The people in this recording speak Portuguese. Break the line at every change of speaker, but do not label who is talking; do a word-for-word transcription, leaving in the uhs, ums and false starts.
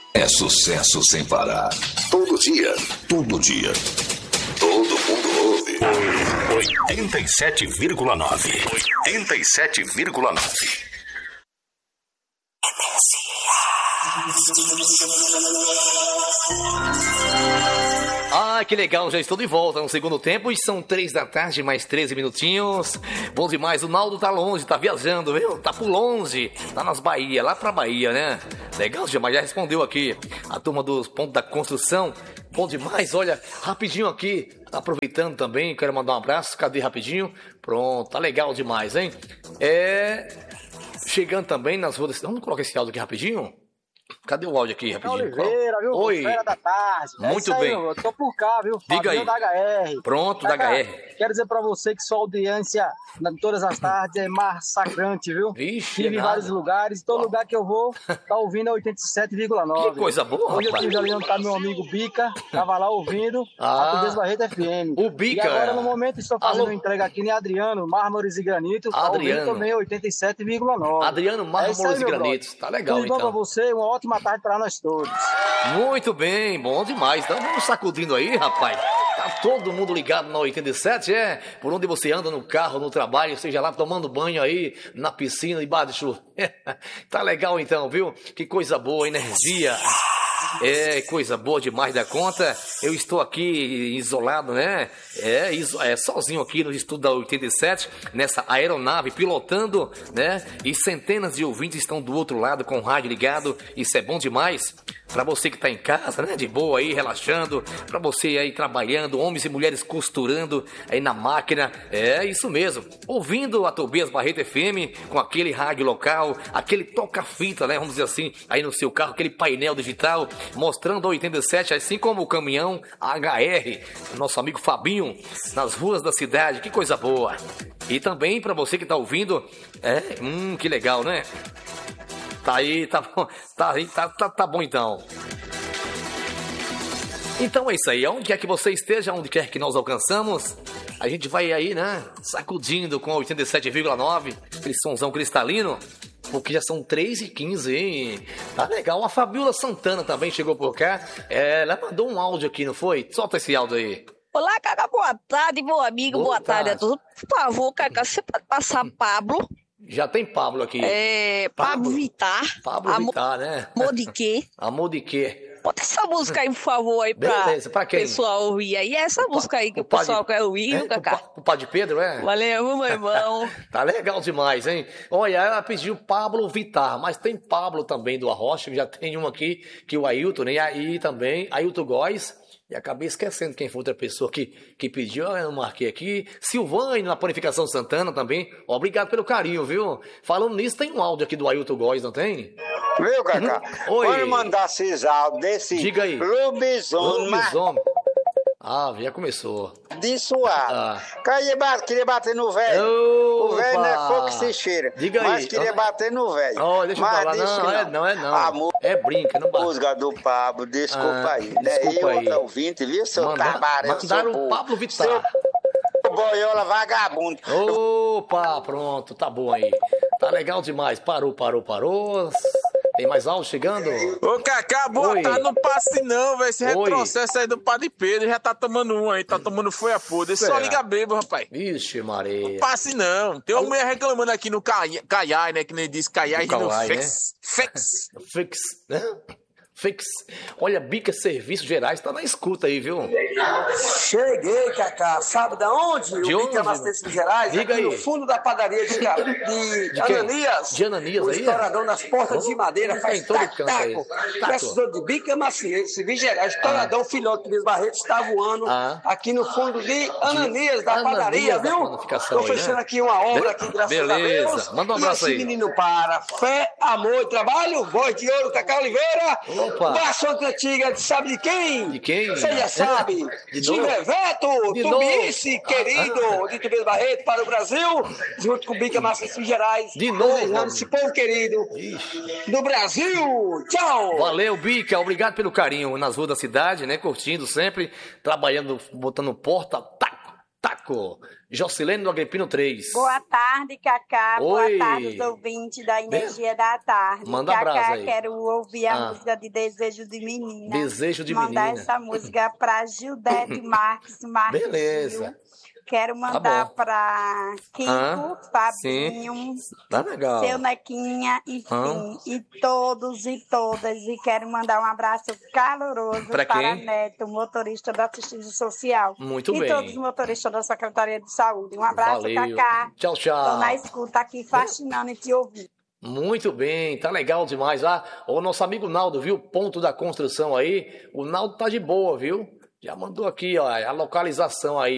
É sucesso sem parar. Todo dia. Todo dia. Todo mundo ouve.
oitenta e sete vírgula nove. oitenta e sete vírgula nove.
Ah, que legal, já estou de volta no segundo tempo e são três da tarde, mais treze minutinhos. Bom demais, o Naldo tá longe, tá viajando, viu? Tá por longe, tá nas Bahia, lá pra Bahia, né? Legal demais, já respondeu aqui a turma dos pontos da construção. Bom demais, olha, rapidinho aqui, aproveitando também, quero mandar um abraço, cadê rapidinho? Pronto, tá legal demais, hein? É... Chegando também nas ruas... Vamos colocar esse áudio aqui rapidinho? Cadê o áudio aqui, rapidinho?
Oliveira, viu?
Oi.
Feira da tarde.
Muito
é aí,
bem.
Eu tô por cá, viu?
Diga aí.
Da H R.
Pronto, da H R.
Quero dizer pra você que sua audiência em todas as tardes é massacrante, viu?
Vixe,
Tive em
nada.
vários lugares. Todo lugar que eu vou, tá ouvindo a oitenta e sete vírgula nove.
Que coisa boa,
Hoje eu
rapaz.
tive ali onde tá meu amigo Bica. Tava lá ouvindo
Ah.
a Tubes Barreto F M.
O Bica.
E agora, no momento, estou fazendo
Alô.
uma entrega aqui em Adriano, Mármores e Granitos. Tá
Adriano.
ouvindo também oitenta e sete vírgula nove.
Adriano
É isso aí,
Mármores e
meu
Granitos.
brother.
Tá legal,
Tudo bom pra
então.
você, uma ótima tarde pra nós todos.
Muito bem, bom demais. Então vamos sacudindo aí, rapaz. Tá todo mundo ligado na oitenta e sete, é? Por onde você anda, no carro, no trabalho, seja lá tomando banho aí, na piscina, debaixo de chuva. Tá legal então, viu? Que coisa boa, energia. É, coisa boa demais da conta. Eu estou aqui isolado, né? É, iso, é sozinho aqui no estúdio da oitenta e sete, nessa aeronave, pilotando, né? E centenas de ouvintes estão do outro lado com o rádio ligado. Isso é bom demais. Pra você que tá em casa, né? De boa aí, relaxando. Pra você aí trabalhando, homens e mulheres costurando aí na máquina. É isso mesmo. Ouvindo a Tobias Barreto F M com aquele rádio local, aquele toca-fita, né? Vamos dizer assim, aí no seu carro, aquele painel digital mostrando a oitenta e sete, assim como o caminhão H R, nosso amigo Fabinho, nas ruas da cidade. Que coisa boa. E também pra você que tá ouvindo, é, hum, que legal, né? Tá aí, tá bom, tá aí, tá, tá, tá bom então. Então é isso aí, onde quer que você esteja, onde quer que nós alcançamos, a gente vai aí, né, sacudindo com a oitenta e sete vírgula nove, aquele sonzão cristalino, porque já são três e quinze, hein? Tá legal. A Fabiola Santana também chegou por cá, é, ela mandou um áudio aqui, não foi? Solta esse áudio aí.
Olá, Cacá, boa tarde, meu amigo, boa,
Boa
tarde a
tarde.
todos. Por favor, Cacá, você pode passar Pablo,
Já tem Pablo aqui.
é, Pablo,
Pablo.
Vittar,
Pablo
Amor,
Vittar, né?
Amor de quê?
Amor de quê?
Bota essa música aí, por favor, aí pra,
Beleza, pra quem?
pessoal ouvir aí. É essa música aí que o,
padre-
pessoal quer ouvir,
é,
viu, Cacá?
pro, pa- pro Padre Pedro, é?
Valeu, meu irmão.
Tá legal demais, hein? Olha, ela pediu Pablo Vittar, mas tem Pablo também do Arrocha, já tem um aqui, que o Ailton, né? E aí também, Ailton Góes. E acabei esquecendo quem foi outra pessoa que, que pediu, eu marquei aqui. Silvane, na Panificação Santana também. Obrigado pelo carinho, viu? Falando nisso, tem um áudio aqui do Ailton Góes, não tem?
Viu, Cacá?
Oi.
Pode mandar esses áudios desse
Diga aí.
lobisomem
Lobisomem. Ah, já começou.
de suar.
Ah.
Queria bater, queria bater no velho. O velho não é
Opa.
fogo que se cheira.
Diga aí.
Mas queria bater no velho.
Ó, deixa eu
Mas
falar,
disse
não,
que
é não, é não.
A mu-
É brinca, não bate.
música do Pablo, desculpa
Ah,
aí. Né?
desculpa
Eu,
aí.
outro ouvinte, viu, seu
Manda-
cabaré,
mandaram
seu
o Pablo Vittar.
Seu boiola vagabundo.
Opa, pronto, tá bom aí. Tá legal demais. Parou, parou, parou. Tem mais áudio chegando?
Ô, Cacá, boa
Oi.
tarde, não passe não, velho. Esse
Oi.
retrocesso aí do Padre Pedro já tá tomando um aí, tá tomando foi a podre. Só
Será?
liga bebo, rapaz.
Vixe, Maria.
Passe não. Tem uma mulher reclamando aqui no Cai- Caiai, né? Que nem diz Caiai
No
no
Kawai,
Fex. Fex.
Fix, né? Fix. Olha, Bica Serviços Gerais tá na escuta aí, viu?
Cheguei, Cacá. Sabe da onde?
De
o
onde,
Bica Abastecimento Gerais,
Diga
aqui
aí.
no fundo da padaria de, Ca- de,
De quem?
Ananias.
De Ananias
o
aí, é?
estouradão nas portas de madeira,
Tem
faz
todo
taco,
canto aí.
taco.
Taco.
Precisou de Bica Serviços Gerais. Estouradão, filhote Luiz Barreto, está voando
Ah.
aqui no fundo de Ananias, da
Ananias
padaria,
da
viu?
panificação
Estou
aí,
fechando
né?
aqui uma obra
Be-
aqui, graças
beleza.
a Deus.
Manda um
E
abraço
esse
aí.
menino para fé, amor e trabalho, voz de ouro, Cacá Oliveira.
Opa.
Bastante antiga, sabe de quem?
De quem?
Você já sabe.
De
De
novo?
Breveto,
De
Tubice,
novo?
querido,
Ah, ah.
de Tubice Barreto para o Brasil, junto com o Bica Massas Gerais.
De novo?
Desejando esse povo querido do Brasil. Tchau.
Valeu, Bica. Obrigado pelo carinho nas ruas da cidade, né? Curtindo sempre, trabalhando, botando porta, taco, Taco. Jocilene do Agripino três.
Boa tarde, Cacá.
Oi.
Boa tarde, os ouvintes da Energia da Tarde.
Manda
Cacá,
brasa aí.
quero ouvir a
Ah.
música de Desejo de Menina.
Desejo de
Mandar
Menina.
essa música pra Gildete Marques Marques.
Beleza.
Quero mandar
bom.
pra Kiko,
Ah,
Fabinho,
Tá legal.
seu Nequinha, enfim,
Ah.
e todos e todas. E quero mandar um abraço caloroso
Pra
para
quem?
Neto, motorista da assistência social.
Muito
e
bem.
todos os motoristas da Secretaria de Saúde. Um abraço,
Valeu.
Cacá.
Tchau,
Tô
tchau.
na escuta aqui, fascinando e te ouvindo.
Muito bem, tá legal demais. Ah, o nosso amigo Naldo, viu? Ponto da construção aí. O Naldo tá de boa, viu? Já mandou aqui, ó, a localização aí.